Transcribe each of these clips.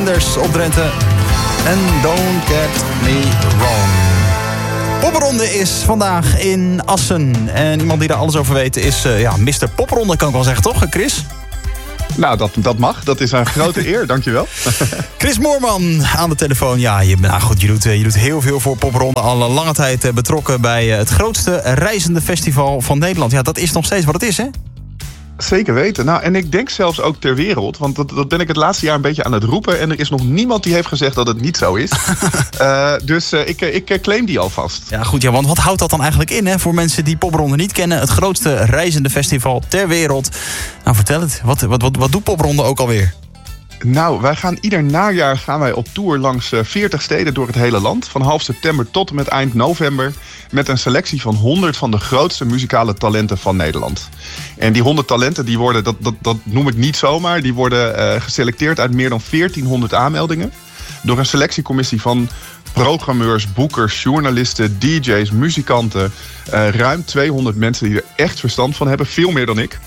Sanders op Drenthe. En Don't Get Me Wrong. Popronde is vandaag in Assen. En iemand die daar alles over weet is Mr. Popronde, kan ik wel zeggen, toch, Chris? Nou, dat mag. Dat is een grote eer, dankjewel. Chris Moorman aan de telefoon. Ja, je doet heel veel voor Popronde. Al een lange tijd betrokken bij het grootste reizende festival van Nederland. Ja, dat is nog steeds wat het is, hè? Zeker weten. Nou, en ik denk zelfs ook ter wereld. Want dat ben ik het laatste jaar een beetje aan het roepen. En er is nog niemand die heeft gezegd dat het niet zo is. Dus ik claim die alvast. Ja, goed. Ja, want wat houdt dat dan eigenlijk in, hè? Voor mensen die Popronde niet kennen. Het grootste reizende festival ter wereld. Nou, vertel het. Wat doet Popronde ook alweer? Nou, wij gaan ieder najaar op tour langs 40 steden door het hele land. Van half september tot en met eind november. Met een selectie van 100 van de grootste muzikale talenten van Nederland. En die 100 talenten, die worden, dat noem ik niet zomaar, die worden geselecteerd uit meer dan 1400 aanmeldingen. Door een selectiecommissie van programmeurs, boekers, journalisten, DJ's, muzikanten. Ruim 200 mensen die er echt verstand van hebben. Veel meer dan ik.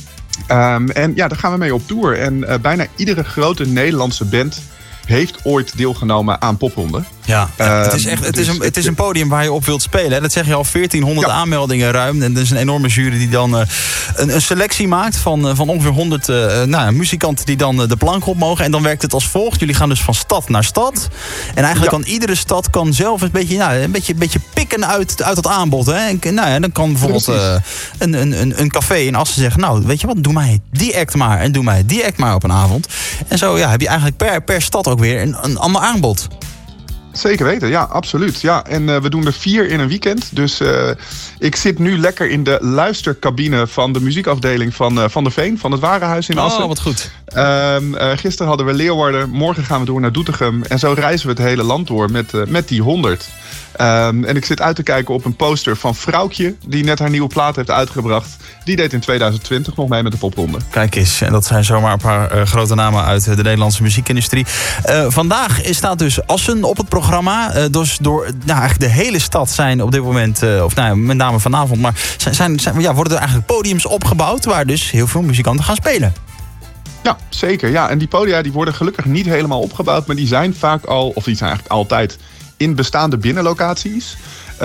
En ja, daar gaan we mee op tour. En bijna iedere grote Nederlandse band heeft ooit deelgenomen aan Popronde. Ja, het is een podium waar je op wilt spelen. Hè? Dat zeg je al, 1400 aanmeldingen ruim. En er is een enorme jury die dan een selectie maakt van ongeveer 100 muzikanten die dan de plank op mogen. En dan werkt het als volgt. Jullie gaan dus van stad naar stad. En eigenlijk kan iedere stad zelf een beetje pikken uit het aanbod. Hè? En dan kan bijvoorbeeld een café in Assen zeggen, nou, weet je wat, doe mij die act maar. En doe mij die act maar op een avond. En zo heb je eigenlijk per stad ook weer een ander aanbod. Zeker weten, ja, absoluut. Ja, en we doen er 4 in een weekend. Dus ik zit nu lekker in de luistercabine van de muziekafdeling van de Veen, van het Warenhuis in Assen. Oh, wat goed. Gisteren hadden we Leeuwarden, morgen gaan we door naar Doetinchem. En zo reizen we het hele land door met die 100. En ik zit uit te kijken op een poster van Vrouwtje, die net haar nieuwe plaat heeft uitgebracht. Die deed in 2020 nog mee met de Popronde. Kijk eens, en dat zijn zomaar een paar grote namen uit de Nederlandse muziekindustrie. Vandaag staat dus Assen op het programma. Dus door eigenlijk de hele stad zijn op dit moment, met name vanavond, maar worden er eigenlijk podiums opgebouwd waar dus heel veel muzikanten gaan spelen. Ja, zeker. Ja. En die podia die worden gelukkig niet helemaal opgebouwd, maar die zijn vaak al, of die zijn eigenlijk altijd, in bestaande binnenlocaties.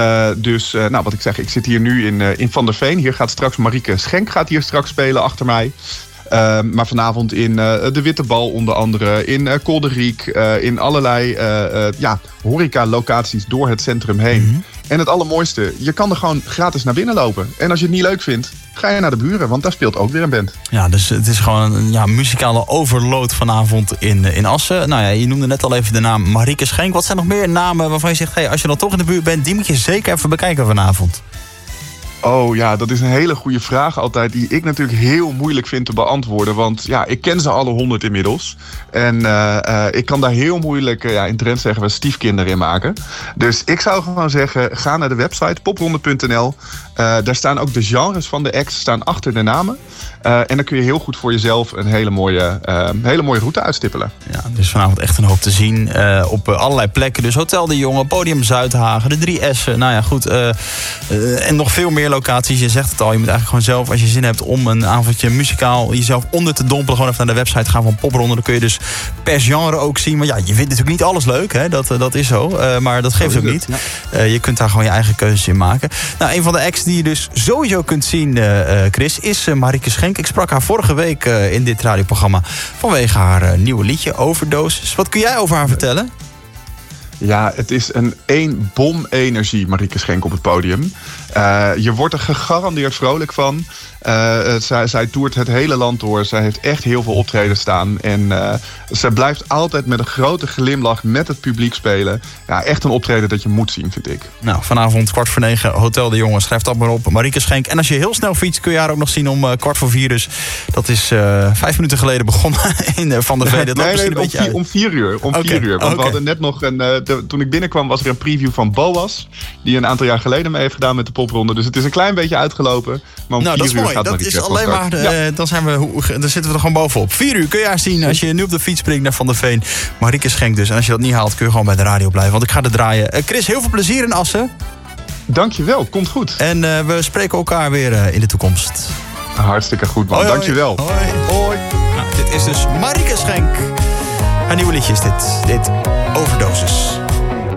Wat ik zeg, ik zit hier nu in Van der Veen. Hier gaat straks Marieke Schenk spelen achter mij. Maar vanavond in de Witte Bal onder andere, in Kolderiek, in allerlei horeca-locaties door het centrum heen. Mm-hmm. En het allermooiste, je kan er gewoon gratis naar binnen lopen. En als je het niet leuk vindt, ga je naar de buren, want daar speelt ook weer een band. Ja, dus het is gewoon een muzikale overload vanavond in Assen. Nou ja, je noemde net al even de naam Marieke Schenk. Wat zijn nog meer namen waarvan je zegt, hey, als je dan toch in de buurt bent, die moet je zeker even bekijken vanavond? Oh ja, dat is een hele goede vraag altijd, die ik natuurlijk heel moeilijk vind te beantwoorden. Want ja, ik ken ze alle 100 inmiddels. En ik kan daar heel moeilijk, in Drenthe zeggen we, stiefkinderen in maken. Dus ik zou gewoon zeggen, ga naar de website popronde.nl. Daar staan ook de genres van de acts staan achter de namen. En dan kun je heel goed voor jezelf een hele mooie route uitstippelen. Ja, er is vanavond echt een hoop te zien op allerlei plekken. Dus Hotel de Jonge, Podium Zuidhagen, de 3 S'en. Nou ja, goed. En nog veel meer locaties. Je zegt het al, je moet eigenlijk gewoon zelf, als je zin hebt om een avondje muzikaal jezelf onder te dompelen, gewoon even naar de website gaan van Popronde. Dan kun je dus per genre ook zien. Maar ja, je vindt natuurlijk niet alles leuk, hè? Dat is zo. Maar dat geeft ook niet. Ja. Je kunt daar gewoon je eigen keuzes in maken. Nou, een van de acts die je dus sowieso kunt zien, Chris, is Marieke Schenk. Ik sprak haar vorige week in dit radioprogramma vanwege haar nieuwe liedje, Overdosis. Wat kun jij over haar vertellen? Ja, het is een bom energie, Marieke Schenk op het podium. Je wordt er gegarandeerd vrolijk van. Zij toert het hele land door. Zij heeft echt heel veel optredens staan. En zij blijft altijd met een grote glimlach met het publiek spelen. Ja, echt een optreden dat je moet zien, vind ik. Nou, vanavond 8:45, Hotel de Jonge. Schrijf dat maar op, Marieke Schenk. En als je heel snel fietst, kun je haar ook nog zien om 3:45. Dus dat is 5 minuten geleden begonnen in Van der Veen. Om 4 uur. Om 4 uur. Want we hadden net nog toen ik binnenkwam was er een preview van Boas. Die een aantal jaar geleden mee heeft gedaan met de Popronde. Dus het is een klein beetje uitgelopen. Maar om 4 uur gaat dat is alleen maar, dan zitten we er gewoon bovenop. 4 uur kun je haar zien als je nu op de fiets springt naar Van der Veen. Marieke Schenk dus. En als je dat niet haalt, kun je gewoon bij de radio blijven. Want ik ga er draaien. Chris, heel veel plezier in Assen. Dankjewel, komt goed. En we spreken elkaar weer in de toekomst. Hartstikke goed, man. Hoi, dankjewel. Hoi. Hoi. Nou, dit is dus Marieke Schenk. Een nieuwe liedje is dit. Dit over